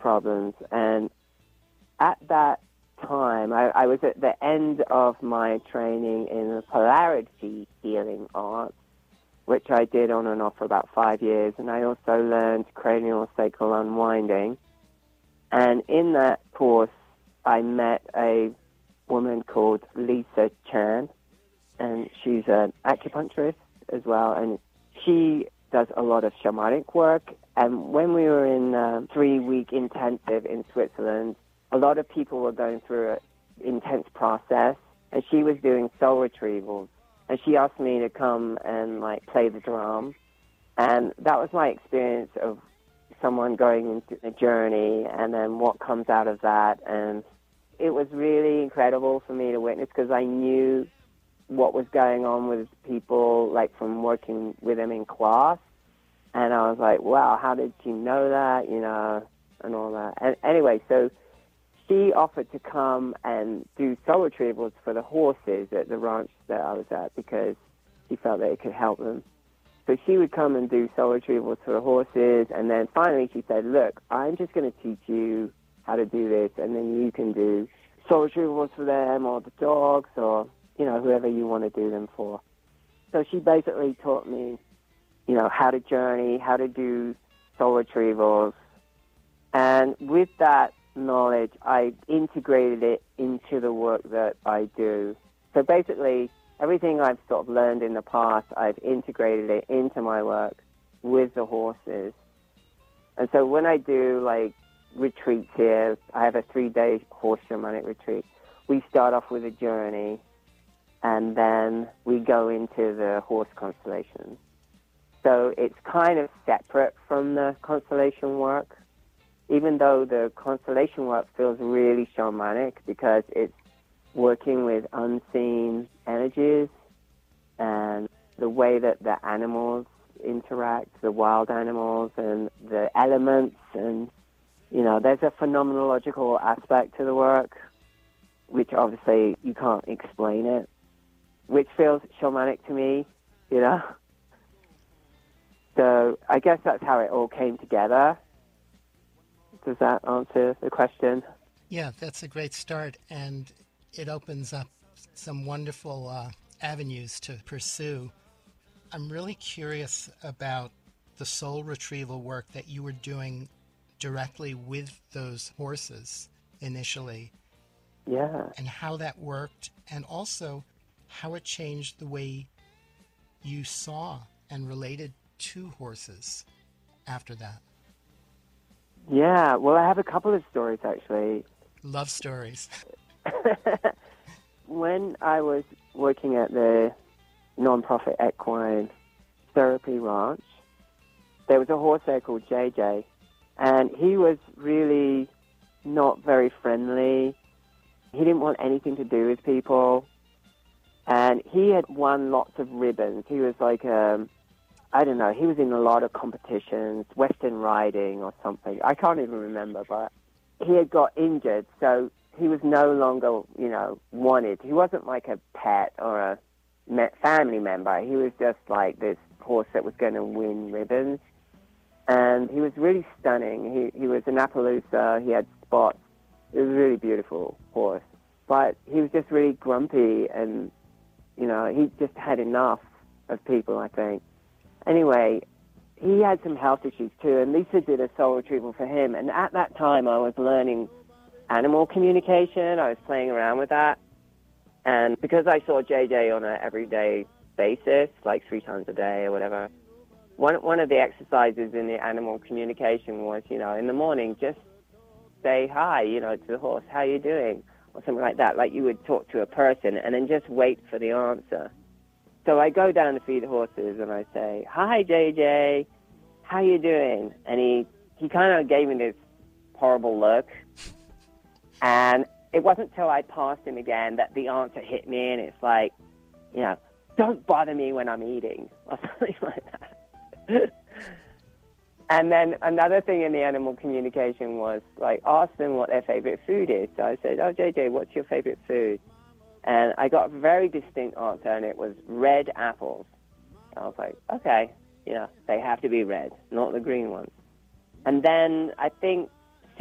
problems. And at that time, I was at the end of my training in the polarity healing art, which I did on and off for about 5 years. And I also learned cranial sacral unwinding. And in that course, I met a woman called Lisa Chan, and she's an acupuncturist as well, and she does a lot of shamanic work. And when we were in a 3-week intensive in Switzerland, a lot of people were going through an intense process, and she was doing soul retrievals. And she asked me to come and, play the drum. And that was my experience of someone going into a journey and then what comes out of that. And it was really incredible for me to witness, because I knew what was going on with people, from working with them in class. And I was like, wow, how did you know that, and all that. And anyway, so she offered to come and do soul retrievals for the horses at the ranch that I was at, because she felt that it could help them. So she would come and do soul retrievals for the horses, and then finally she said, look, I'm just going to teach you how to do this, and then you can do soul retrievals for them, or the dogs, or, whoever you want to do them for. So she basically taught me, how to journey, how to do soul retrievals. And with that knowledge, I integrated it into the work that I do. So basically, everything I've sort of learned in the past, I've integrated it into my work with the horses. And so when I do, retreats here, I have a 3-day horse shamanic retreat. We start off with a journey, and then we go into the horse constellation. So it's kind of separate from the constellation work, even though the constellation work feels really shamanic, because it's working with unseen energies and the way that the animals interact, the wild animals and the elements. And, there's a phenomenological aspect to the work, which obviously you can't explain it, which feels shamanic to me, So I guess that's how it all came together. Does that answer the question? Yeah, that's a great start, and it opens up some wonderful avenues to pursue. I'm really curious about the soul retrieval work that you were doing directly with those horses initially. Yeah. And how that worked, and also how it changed the way you saw and related to horses after that. Yeah, well, I have a couple of stories, actually. Love stories. When I was working at the non-profit equine therapy ranch, there was a horse there called JJ, and he was really not very friendly. He didn't want anything to do with people, and he had won lots of ribbons. He was he was in a lot of competitions, Western riding or something. I can't even remember, but he had got injured, so he was no longer, wanted. He wasn't like a pet or a family member. He was just like this horse that was going to win ribbons. And he was really stunning. He was an Appaloosa. He had spots. It was a really beautiful horse. But he was just really grumpy, and, he just had enough of people, I think. Anyway, he had some health issues too, and Lisa did a soul retrieval for him. And at that time, I was learning animal communication. I was playing around with that. And because I saw JJ on an everyday basis, 3 times a day or whatever, one of the exercises in the animal communication was, in the morning, just say hi, to the horse, how you doing? Or something like that, like you would talk to a person, and then just wait for the answer. So I go down to feed the horses, and I say, hi, JJ, how you doing? And he kind of gave me this horrible look. And it wasn't until I passed him again that the answer hit me, and it's like, don't bother me when I'm eating, or something like that. And then another thing in the animal communication was, ask them what their favorite food is. So I said, oh, JJ, what's your favorite food? And I got a very distinct answer, and it was red apples. I was like, okay, they have to be red, not the green ones. And then I think